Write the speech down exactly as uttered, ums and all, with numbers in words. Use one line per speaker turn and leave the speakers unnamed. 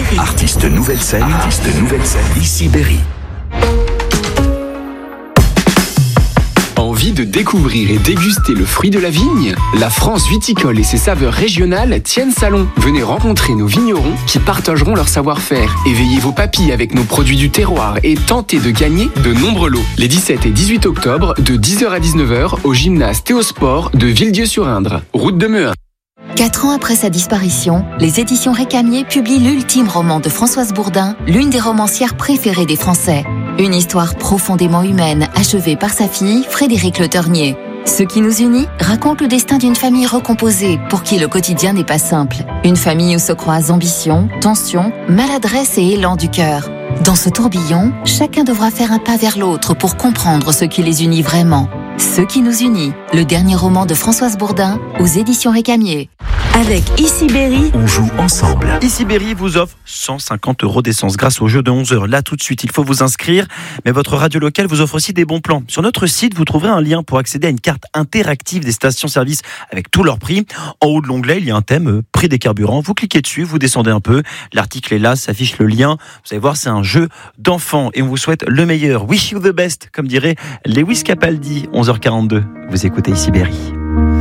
Berry.
Artiste nouvelle scène, artiste nouvelle scène. Ici Berry.
Envie de découvrir et déguster le fruit de la vigne ? La France viticole et ses saveurs régionales tiennent salon. Venez rencontrer nos vignerons qui partageront leur savoir-faire. Éveillez vos papilles avec nos produits du terroir et tentez de gagner de nombreux lots. Les dix-sept et dix-huit octobre, de dix heures à dix-neuf heures, au gymnase Théosport de Villedieu-sur-Indre, route de Mehun.
Quatre ans après sa disparition, les éditions Récamier publient l'ultime roman de Françoise Bourdin, l'une des romancières préférées des Français. Une histoire profondément humaine, achevée par sa fille, Frédérique Le Ternier. Ce qui nous unit raconte le destin d'une famille recomposée, pour qui le quotidien n'est pas simple. Une famille où se croisent ambition, tension, maladresse et élan du cœur. Dans ce tourbillon, chacun devra faire un pas vers l'autre pour comprendre ce qui les unit vraiment. Ce qui nous unit, le dernier roman de Françoise Bourdin, aux éditions Récamier.
Avec Ici Berry,
On joue ensemble.
Ici Berry vous offre cent cinquante euros d'essence grâce au jeu de onze heures. Là, tout de suite, il faut vous inscrire. Mais votre radio locale vous offre aussi des bons plans. Sur notre site, vous trouverez un lien pour accéder à une carte interactive des stations-service avec tous leurs prix. En haut de l'onglet, il y a un thème, euh, prix des carburants. Vous cliquez dessus, vous descendez un peu. L'article est là, s'affiche le lien. Vous allez voir, c'est un jeu d'enfants et on vous souhaite le meilleur. Wish you the best, comme dirait Lewis Capaldi. onze heures quarante-deux. Vous écoutez Ici Berry.